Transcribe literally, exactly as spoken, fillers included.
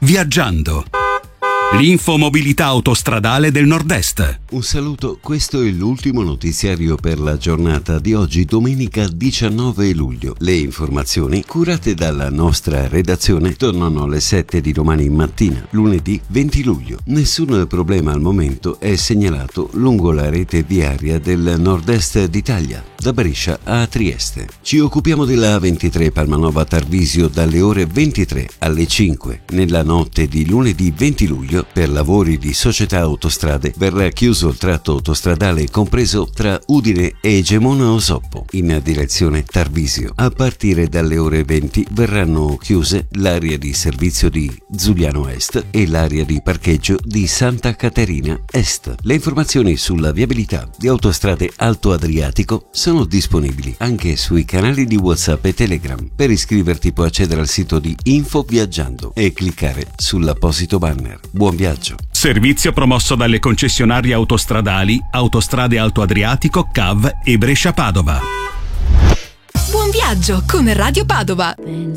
Viaggiando. L'infomobilità autostradale del Nord-Est. Un saluto, questo è l'ultimo notiziario per la giornata di oggi, domenica diciannove luglio. Le informazioni curate dalla nostra redazione tornano alle sette di domani mattina, lunedì venti luglio. Nessun problema al momento è segnalato lungo la rete viaria del Nord-Est d'Italia, da Brescia a Trieste. Ci occupiamo della A ventitré Palmanova Tarvisio dalle ore ventitré alle cinque. Nella notte di lunedì venti luglio, per lavori di Società Autostrade, verrà chiuso il tratto autostradale compreso tra Udine e Gemona Osoppo in direzione Tarvisio. A partire dalle ore venti verranno chiuse l'area di servizio di Zuliano Est e l'area di parcheggio di Santa Caterina Est. Le informazioni sulla viabilità di Autostrade Alto Adriatico sono disponibili anche sui canali di WhatsApp e Telegram. Per iscriverti puoi accedere al sito di Info Viaggiando e cliccare sull'apposito banner. Buon viaggio. Servizio promosso dalle concessionarie autostradali Autostrade Alto Adriatico, C A V e Brescia Padova. Buon viaggio con Radio Padova.